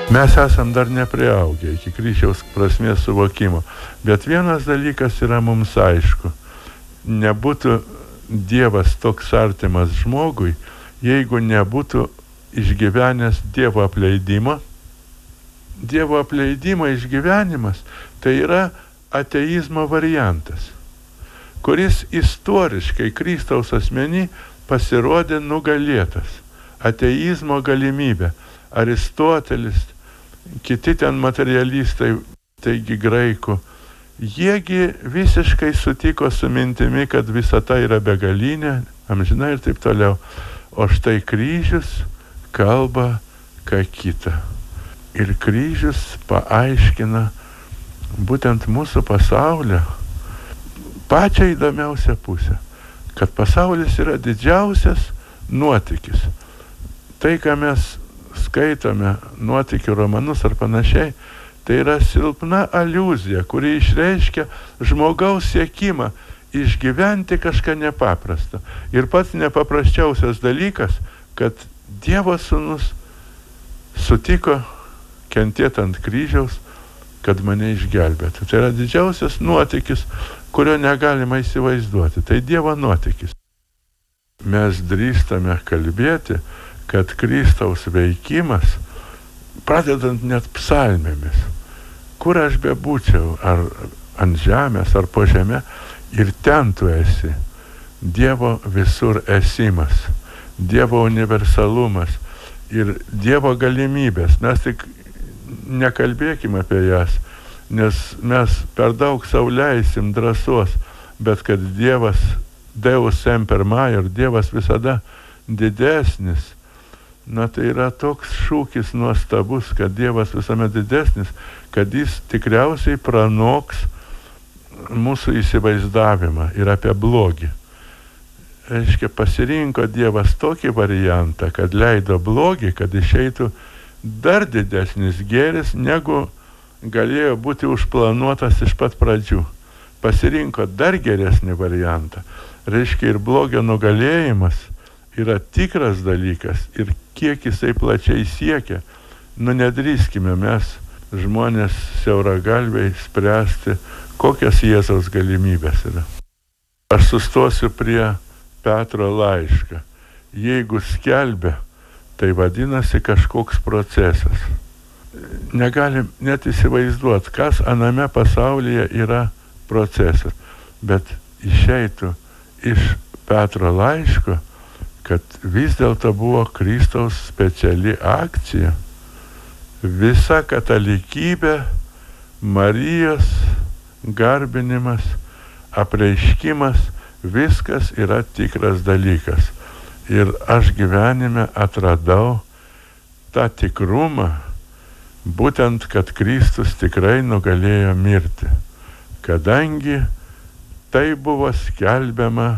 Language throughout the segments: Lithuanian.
Mes esam dar nepriaugę iki kryžiaus prasmės suvokimo. Bet vienas dalykas yra mums aišku. Nebūtų Dievas toks artimas žmogui, jeigu nebūtų išgyvenęs Dievo apleidimo. Dievo apleidimo išgyvenimas tai yra ateizmo variantas, kuris istoriškai Kristaus asmeny pasirodė nugalėtas. Ateizmo galimybė. Aristotelis, kiti ten materialistai, taigi graikų, jiegi visiškai sutiko su mintimi, kad visata yra begalinė, amžina ir taip toliau. O štai kryžius kalba ką kita. Ir kryžius paaiškina būtent mūsų pasaulio pačią įdomiausią pusę, kad pasaulis yra didžiausias nuotykis. Tai, ką mes skaitome, nuotykių romanus ar panašiai, tai yra silpna aliuzija, kuri išreiškia žmogaus siekimą išgyventi kažką nepaprastą. Ir pats nepaprasčiausias dalykas, kad Dievo sūnus sutiko kentėti ant kryžiaus, kad mane išgelbėtų. Tai yra didžiausias nuotykis, kurio negalima įsivaizduoti. Tai Dievo nuotykis. Mes drįstame kalbėti, kad Kristaus veikimas, pradedant net psalmėmis, kur aš bebūčiau, ar ant žemės, ar po žemę, ir ten tu esi. Dievo visur esimas, Dievo universalumas ir Dievo galimybės. Mes tik nekalbėkime apie jas, nes mes per daug sau leisim drąsos, bet kad Dievas, Deus semper maior, Dievas visada didesnis, na tai yra toks šūkis nuostabus, kad Dievas visame didesnis, kad jis tikriausiai pranoks mūsų įsivaizdavimą ir apie blogį. Reiškia, pasirinko Dievas tokį variantą, kad leido blogį, kad išeitų dar didesnis gėris, negu galėjo būti užplanuotas iš pat pradžių. Pasirinko dar geresnį variantą. Reiškia, ir blogio nugalėjimas yra tikras dalykas ir kiek jisai plačiai siekia. Nu, nedrįskime mes, žmonės siauragalviai, spręsti, kokias Jėzaus galimybės yra. Aš sustosiu prie Petro laišką. Jeigu skelbia, tai vadinasi kažkoks procesas. Negalim net įsivaizduoti, kas aname pasaulyje yra procesas. Bet išeitų iš Petro laiško, kad vis dėlto buvo Kristaus speciali akcija. Visa katalikybė, Marijos garbinimas, apreiškimas, viskas yra tikras dalykas. Ir aš gyvenime atradau tą tikrumą, būtent, kad Kristus tikrai nugalėjo mirtį. Kadangi tai buvo skelbiama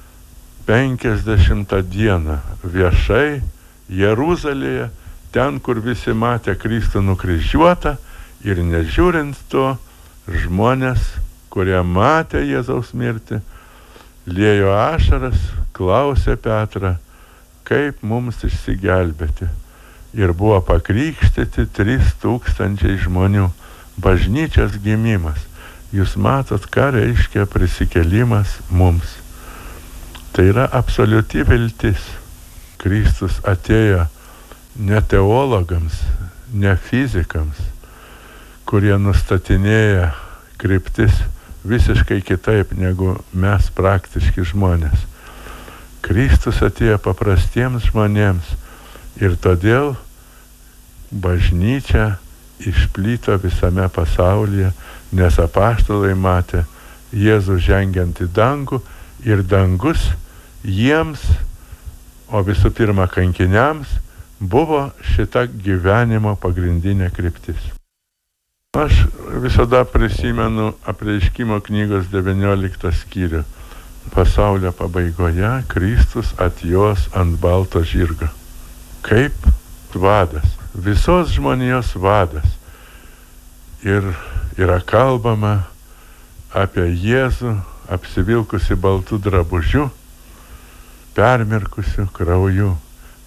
50 dieną viešai Jeruzalėje, ten, kur visi matė Kristų nukryžiuotą, ir nežiūrint to, žmonės, kurie matė Jėzaus mirtį, liejo ašaras, klausė Petrą, kaip mums išsigelbėti. Ir buvo pakrikštyti 3000 žmonių. Bažnyčios gimimas. Jūs matot, ką reiškia prisikėlimas mums. Tai yra absoliuti viltis. Kristus atėjo ne teologams, ne fizikams, kurie nustatinėja kryptis visiškai kitaip negu mes praktiški žmonės. Kristus atėjo paprastiems žmonėms ir todėl bažnyčia išplito visame pasaulyje, nes apaštalai matė Jėzų žengiant į dangų ir dangus jiems, o visų pirma kankiniams, buvo šita gyvenimo pagrindinė kryptis. Aš visada prisimenu Apreiškimo knygos 19 skyrių. Pasaulio pabaigoje Kristus atjos ant balto žirgo. Kaip vadas, visos žmonijos vadas. Ir yra kalbama apie Jėzų apsivilkusi baltų drabužių, permirkusių krauju.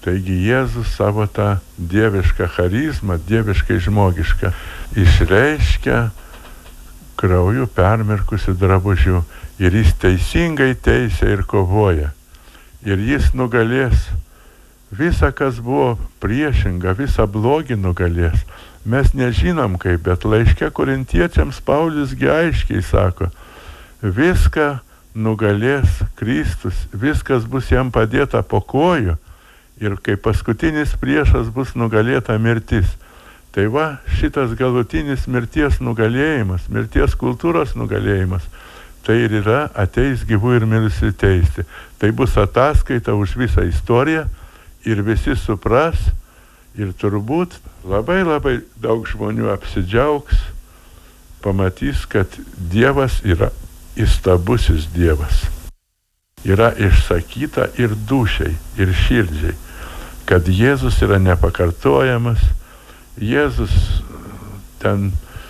Taigi Jėzus savo tą dievišką charizmą, dieviškai žmogišką, išreiškia krauju permirkusiu drabužiu. Ir jis teisingai teisia ir kovoja. Ir jis nugalės visą, kas buvo priešinga, visą blogį nugalės. Mes nežinom kaip, bet laiške Korintiečiams Pauliusgi aiškiai sako, viską nugalės Kristus, viskas bus jam padėta po kojų ir kaip paskutinis priešas bus nugalėta mirtis. Tai va, šitas galutinis mirties nugalėjimas, mirties kultūros nugalėjimas, tai ir yra ateis gyvų ir mirusių teisti. Tai bus ataskaita už visą istoriją ir visi supras ir turbūt labai labai daug žmonių apsidžiaugs, pamatys, kad Dievas yra įstabusis Dievas. Yra išsakyta ir dūšiai, ir širdžiai, kad Jėzus yra nepakartojamas, Jėzus ten,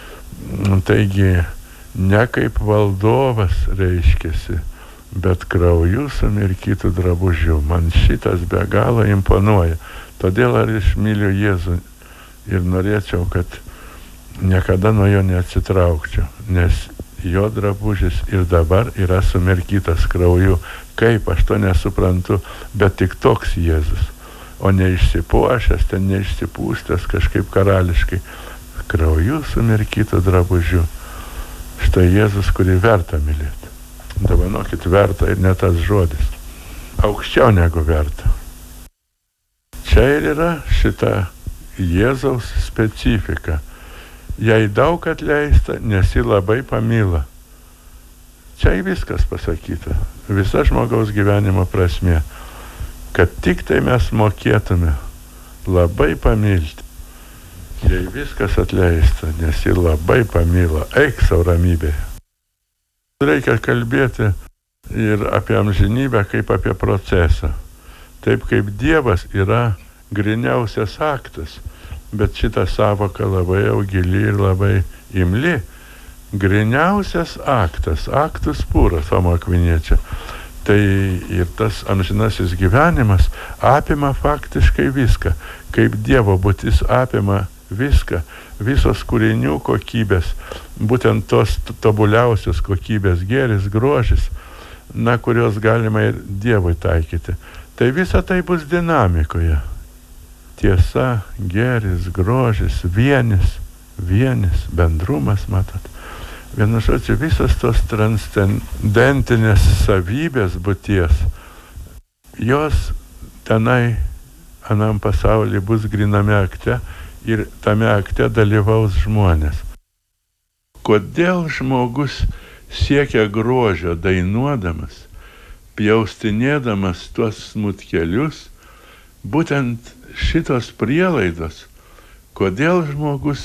taigi, ne kaip valdovas reiškiasi, bet krauju sumirkytų drabužių. Man šitas be galo imponuoja. Todėl aš myliu Jėzų ir norėčiau, kad niekada nuo jo neatsitraukčiau, nes jo drabužis ir dabar yra sumirkytas krauju. Kaip, aš to nesuprantu, bet tik toks Jėzus, o neišsipuošęs, ten neišsipūstęs kažkaip karališkai. Krauju sumirkytų drabužių. Štai Jėzus, kurį verta mylėti. Dovanokit, verta ir ne tas žodis. Aukščiau negu verta. Čia ir yra šita Jėzaus specifika. Jai daug atleista, nes ji labai pamilo. Čia viskas pasakyta. Visa žmogaus gyvenimo prasmė. Kad tik tai mes mokėtume labai pamilti. Jai viskas atleista, nes ji labai pamilo. Eik sau ramybėje. Reikia kalbėti ir apie amžinybę kaip apie procesą. Taip kaip Dievas yra griniausias aktas, bet šita savoka labai jau gili ir labai imli. Griniausias aktas, aktus pūras, Tomo Akviniečio. Tai ir tas amžinasis gyvenimas apima faktiškai viską. Kaip Dievo būtis apima viską, visos kūrinių kokybės, būtent tos tobuliausios kokybės, gėris, grožis, kurios galima ir Dievui taikyti. Tai visa tai bus dinamikoje. Tiesa, gėris, grožis, vienis, bendrumas, matot. Vienu žodžiu, visas tos transcendentinės savybės būties, jos tenai, anam pasaulyje bus gryname akte, ir tame akte dalyvaus žmonės. Kodėl žmogus siekia grožio dainuodamas, pjaustinėdamas tuos smutkelius, būtent šitos prielaidos, kodėl žmogus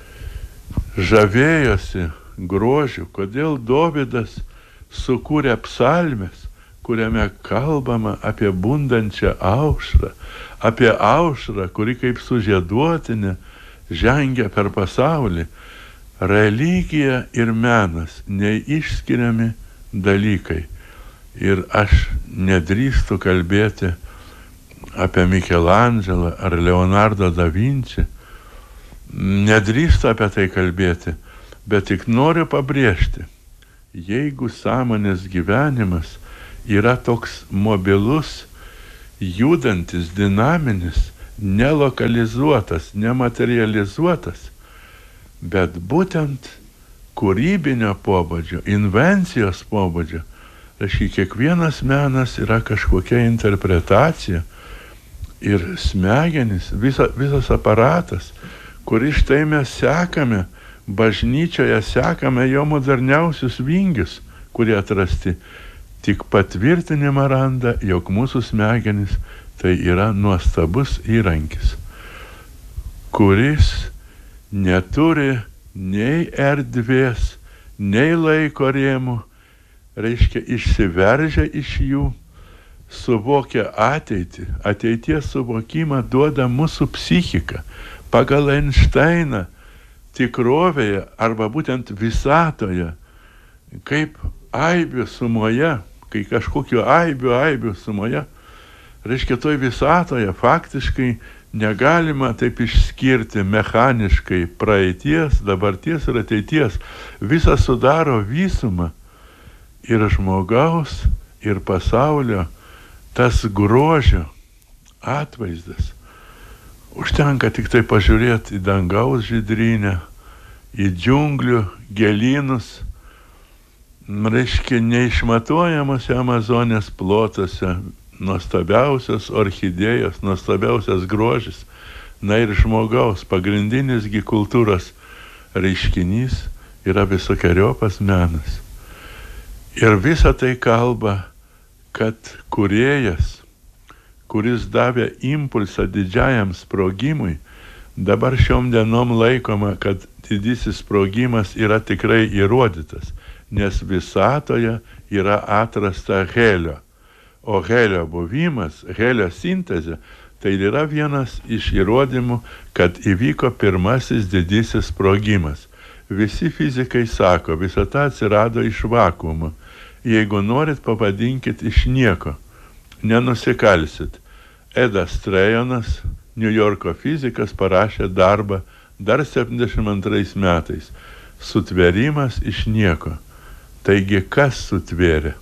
žavėjosi grožiu, kodėl Dovydas sukūrė psalmes, kuriame kalbama apie bundančią aušrą, apie aušrą, kuri kaip sužieduotinė žengia per pasaulį. Religija ir menas neišskiriami dalykai. Ir aš nedrįstu kalbėti apie Michelangelo ar Leonardo da Vinci. Nedrįstu apie tai kalbėti, bet tik noriu pabrėžti, jeigu sąmonės gyvenimas yra toks mobilus, judantis, dinaminis, nelokalizuotas, nematerializuotas, bet būtent kūrybinio pobūdžio, invencijos pobūdžio. Reiškia, kiekvienas menas yra kažkokia interpretacija ir smegenys, visas aparatas, kurį štai mes sekame, bažnyčioje sekame jo moderniausius vingius, kurie atrasti, tik patvirtinimą randa, jog mūsų smegenys tai yra nuostabus įrankis, kuris neturi nei erdvės, nei laiko rėmų, reiškia išsiveržia iš jų, suvokia ateitį, ateities suvokimą duoda mūsų psichika. Pagal Einšteiną tikrovėje arba būtent visatoje, kaip aibių sumoje, kai kažkokio aibių sumoje, Reiškia, toj visatoje faktiškai negalima taip išskirti mechaniškai praeities, dabarties ir ateities. Visa sudaro visumą ir žmogaus, ir pasaulio tas grožio atvaizdas. Užtenka tik tai pažiūrėti į dangaus žydrynę, į džiunglių gėlynus, reiškia, neišmatuojamose Amazonės plotuose, nuostabiausias orchidėjos, nuostabiausias grožis. Na ir žmogaus pagrindinis kultūros reiškinys yra visokiojopas menas. Ir visa tai kalba, kad kūrėjas, kuris davė impulsą didžiajam sprogimui, dabar šiom dienom laikoma, kad didysis sprogimas yra tikrai įrodytas, nes visatoje yra atrasta helio. O helio buvimas, helio sintezė, tai yra vienas iš įrodymų, kad įvyko pirmasis didysis sprogimas. Visi fizikai sako, visata atsirado iš vakuumo. Jeigu norit, pavadinkit iš nieko. Nenusikalsit. Edas Trejonas, New Yorko fizikas, parašė darbą dar 72 metais. Sutvėrimas iš nieko. Taigi, kas sutvėrė?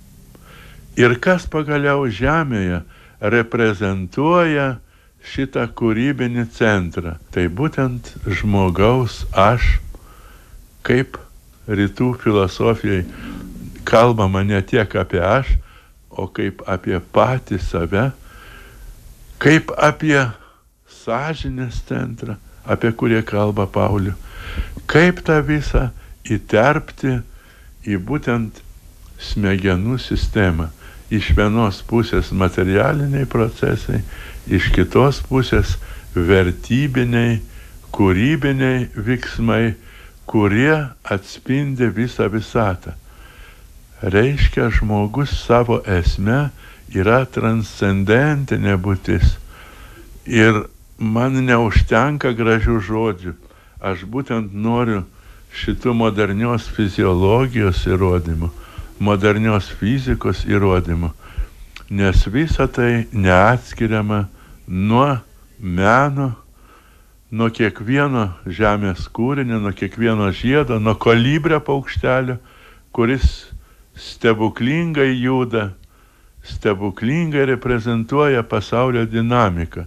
Ir kas pagaliau Žemėje reprezentuoja šitą kūrybinį centrą? Tai būtent žmogaus aš, kaip rytų filosofijai kalbama ne tiek apie aš, o kaip apie patį save, kaip apie sąžinės centrą, apie kurį kalba Paulių, kaip tą visą įterpti į būtent smegenų sistemą. Iš vienos pusės materialiniai procesai, iš kitos pusės vertybiniai, kūrybiniai veiksmai, kurie atspindi visą visatą. Reiškia, žmogus savo esme yra transcendentinė būtis. Ir man neužtenka gražių žodžių. Aš būtent noriu šitų modernios fiziologijos įrodymų, modernios fizikos įrodymų, nes visa tai neatskiriama nuo meno, nuo kiekvieno žemės kūrinio, nuo kiekvieno žiedo, nuo kolibrio paukštelio, kuris stebuklingai juda, stebuklingai reprezentuoja pasaulio dinamiką,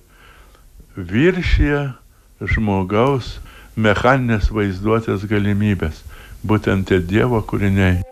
viršija žmogaus mechaninės vaizduotės galimybės, būtent tie Dievo kūriniai.